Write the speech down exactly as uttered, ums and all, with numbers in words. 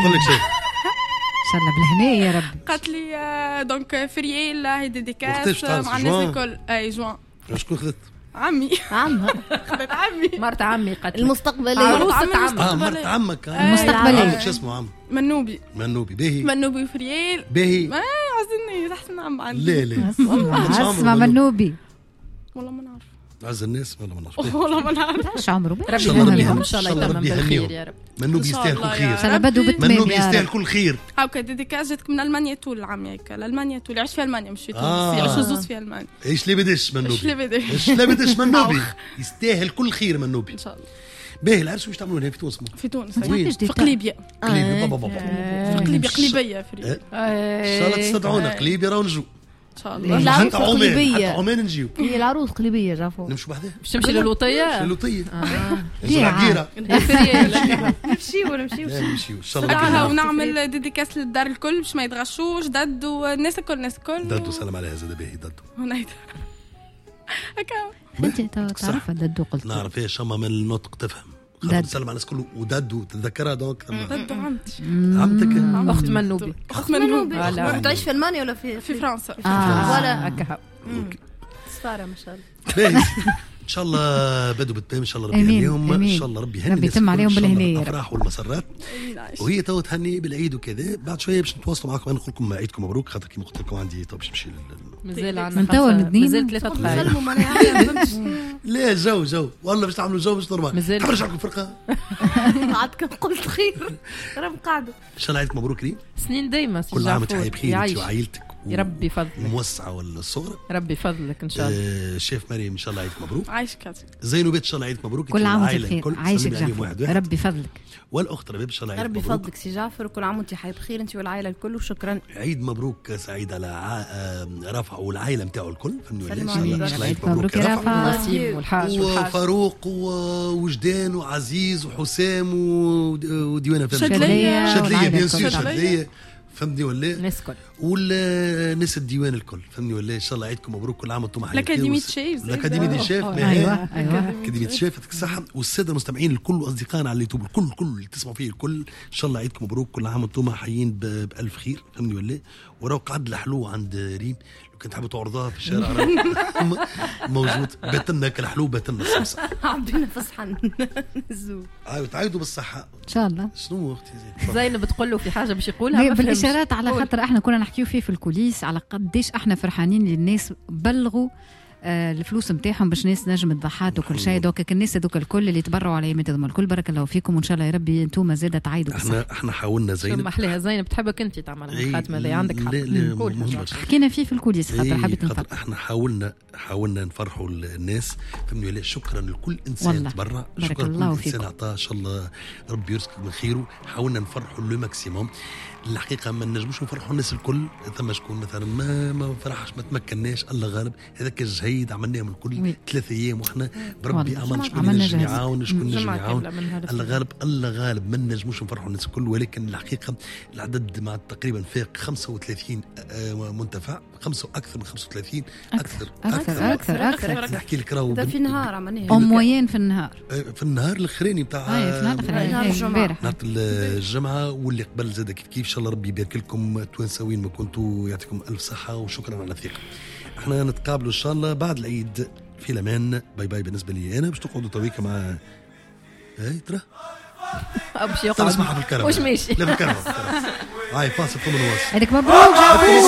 تقول لك شيء ان شاء الله بالهنيه يا ربي. قالت لي آه، دونك فريال هي ديديكاس وقتاش تعرس؟ مع الناس الكل. اي جوان. شكون خذت؟ عمي. عمها خذت عمي. مرت عمي قالت لي. المستقبليه. عروسة عمي. اه مرت عمك. المستقبلية. عمك شو اسمه عم؟ منوبي. منوبي باهي. منوبي وفريال. باهي. ما عزني احسن عم عندي. لا لا اسمع منوبي. والله ما نعرف. عز الناس ولا ما نعرفش. والله ما نعرف. ايش عمره ربي إن شاء الله يهنيهم ربي ان شاء الله إن شاء الله يتمم ربي بالخير يهنيهم. يا رب. منوبي إن شاء يستاهل الله كل يا خير. ان شاء الله بدو بالتمام منوبي يا يستاهل رب. كل خير. هاكا ديديكاس جاتك من المانيا طول العام هيك المانيا طول عشت في المانيا مش في تونس آه. عشت زوز في المانيا. ايش لي بدش منوبي؟ إيش لي بدش؟ ايش لي بدش منوبي؟ يستاهل كل خير منوبي. ان شاء الله. باهي العرس واش تعملون هنا في تونس؟ في تونس. وين؟ في قليبيا. قليبي بابا بابا. في قليبيا قليبيه فريال. ان شاء الله تستدعونا قليبي راهو نجو. ان شاء الله. لا، حتى عمان قليبية. حتى عمان نجيو. هي العروس قليبيه جافو. نمشوا بحذاه. باش تمشي للوطيه. اللوطيه. اه نزرع قيره. نمشيو نمشيو. لا نمشيو ان شاء الله. صراحه كلنا. ونعمل ديديكاس للدار الكل باش ما يتغشوش دد والناس الكل الناس الكل. دادو سلام عليها زاد باهي دادو. هنايدا. هكا. انت تعرف ددو قلت نعرف ايش اما من النطق تفهم. خاطر نسلم على الناس كله ودادو تتذكرها دونك. دد عمتي. عمتك. اخت منوبي. اخت منوبي. لا. تعيش في المانيا ولا في في فرنسا. آه. ولا هكا سفاره ما شاء الله. باهي ان شاء الله بدوا بالتمام ان شاء الله ربي آمين، يهنيهم ان آمين. شاء الله ربي يهني ربي الناس يتم الكل، عليهم إن شاء الله بالهنية. بالافراح والمسرات. وهي تو تهني بالعيد وكذا بعد شويه باش نتواصلوا معكم نقول لكم عيدكم مبروك خاطر كيما قلت لكم عندي تو باش نمشي لل... مازال عندنا من توا المدنين. مازال ثلاثة دقائق. سلموا ما نعرفش. لا جو جو والله باش تعملوا جو مش نورمال. مازال. حاب نرجع لكم فرقه عاد كان قلت خير راهم قعدوا. ان شاء الله عيدك مبروك كريم. سنين دايما سي كل عام جعفر. وانت بخير انت يعيش. وعائلتك يا ربي فضلك. الموسعه والصغرى. ربي فضلك ان شاء الله. آه شيف مريم ان شاء الله عيدك مبروك. عايش كاتب. زينوبات ان شاء الله عيدك مبروك. كل عام وانت العائلة بخير. الكل. عايشك سلمي عليهم واحد جعفر واحد. ربي فضلك. والاخت ربيب ان شاء الله عيدك ربي مبروك. يفضلك سي جعفر وكل عام وانت حي بخير انت والعائله الكل وشكرا. عيد مبروك سعيد على ع... آه، رفع والعائله نتاعو الكل فهمني ولا سلم ان شاء الله عليك. ان شاء الله عيد عيد مبروك مبروك يا يا رفع. رفع. نسيم والحاج والحاج. وفاروق ووجدان وعزيز وحسام و- وديوانا فهمت. شدلية. شدلية والعائلة بيان الكل سور طبعاً. شدلية فهمني ولا الناس كل. والناس الديوان الكل فهمني ولا ان شاء الله عيدكم مبروك كل عام وانتم حيين الأكاديمية شيف. الاكاديميه دي شيف ايوه ايوه. اكاديميه شيف يعطيك الصحه والساده المستمعين الكل واصدقائنا على اليوتيوب الكل الكل اللي تسمعوا فيه الكل ان شاء الله عيدكم مبروك كل عام وانتم حيين ب- بالف خير فهمني ولا وراه قعد الحلو عند ريم لو كنت حابب تعرضها في الشارع راه موجود باتلنا كالحلو باتلنا الصمصه عبينا فصحى الزوج. ايوه تعايدوا بالصحه ان شاء الله. شنو اختي زين زينب تقول له في حاجه باش يقولها ما فهمش. بالاشارات على قول. خاطر احنا كنا نحكيو فيه في الكوليس على قديش احنا فرحانين للناس بلغوا آه الفلوس نتاعهم باش ناس نجم تضحات وكل شيء دوك الناس هذوك الكل اللي تبرعوا على يمتهم الكل بارك الله فيكم وان شاء الله يا ربي انتم زاده تعيدوا بالصحه. احنا احنا حاولنا شو زينب ما احلاها زينب تحبك انت تعملها إيه، الخاتمه اللي عندك حق. لا لا قول مهم حاجة. برشا. حكينا فيه في الكوليس خاطر إيه، حبيت خاطر نفرق. احنا حاولنا حاولنا نفرحوا الناس فهمني ولا شكرا لكل انسان والله. تبرع بارك شكرا الله لكل انسان فيكم. اعطاه ان شاء الله ربي يرزقك من خيره حاولنا نفرحوا لو ماكسيموم الحقيقه ما نجموش نفرحوا الناس الكل ثم شكون مثلا ما ما فرحش ما تمكناش الله غالب هذاك الجهيد عملناهم الكل وي. ثلاثة ايام واحنا بربي والله. امان شكون عملنا ينجم جهاز. يعاون شكون ينجم جمعة يعاون كاملة من هذا الله غالب الله غالب ما نجموش نفرحوا الناس الكل ولكن الحقيقه العدد مع تقريبا فاق خمسة وثلاثين آه، منتفع خمسة اكثر من خمسة وثلاثين اكثر اكثر اكثر اكثر. نحكي لك راهو ده بن- في نهار عملناه. او موين في النهار. آه، في النهار الاخراني بتاع هاي في النهار نهار الاخراني الجمعة. امبارح. نهار الجمعه واللي قبل زاد كيف كيف ان شاء الله ربي يبارك لكم توانساوين ما كنتوا يعطيكم الف صحه وشكرا على الثقه. احنا نتقابلوا ان شاء الله بعد العيد في الامان. باي باي بالنسبه لي انا باش تقعدوا تويكا مع اي ترى باش ترى يقعد اسمعها في الكرم واش ماشي لا في الكرم هاي فاصل ثم نواصل. هذيك مبروك.